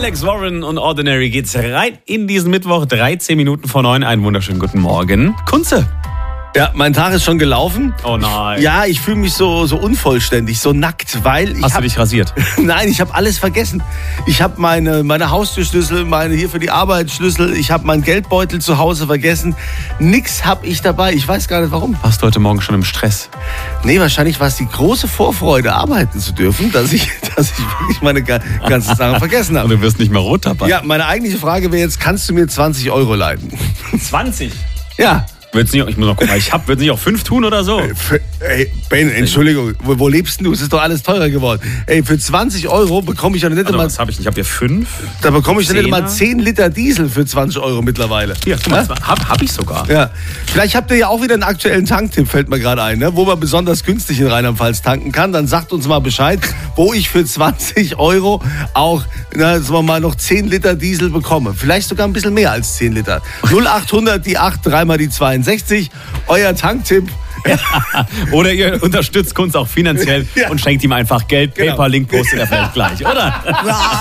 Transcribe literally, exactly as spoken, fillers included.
Alex Warren und Ordinary geht's rein in diesen Mittwoch, dreizehn Minuten vor neun. Einen wunderschönen guten Morgen. Kunze. Ja, mein Tag ist schon gelaufen. Oh nein. Ja, ich fühle mich so, so unvollständig, so nackt, weil ich Hast hab, du dich rasiert? Nein, ich habe alles vergessen. Ich habe meine, meine Haustürschlüssel, meine hier für die Arbeit Schlüssel, ich habe meinen Geldbeutel zu Hause vergessen. Nix habe ich dabei. Ich weiß gar nicht warum. Warst du heute Morgen schon im Stress? Nee, wahrscheinlich war es die große Vorfreude, arbeiten zu dürfen, dass ich, dass ich wirklich meine ga- ganzen Sachen vergessen Und habe. du wirst nicht mehr rot dabei. Ja, meine eigentliche Frage wäre jetzt, kannst du mir zwanzig Euro leihen? zwanzig? Ja. Wird's nicht, ich muss noch gucken, ich hab, wird's nicht auch fünf tun oder so? Für, ey, Ben, Entschuldigung, wo, wo lebst du? Es ist doch alles teurer geworden. Ey, für zwanzig Euro bekomme ich ja nicht Also, mal, was habe ich nicht? Habt ihr fünf? da bekomme ich ja nicht mal Zehner? zehn Liter Diesel für zwanzig Euro mittlerweile. Hier, guck mal, Ja? hab, hab ich sogar. Ja, vielleicht habt ihr ja auch wieder einen aktuellen Tanktipp, fällt mir gerade ein, ne? Wo man besonders günstig in Rheinland-Pfalz tanken kann. Dann sagt uns mal Bescheid, wo ich für zwanzig Euro auch, na, sagen wir mal, noch zehn Liter Diesel bekomme. Vielleicht sogar ein bisschen mehr als zehn Liter. null achthundert, die acht, dreimal die zweiundsechzig. Euer Tanktipp. Oder ihr unterstützt Kunz auch finanziell Ja. und schenkt ihm einfach Geld. Genau. PayPal-Link postet er vielleicht gleich, oder?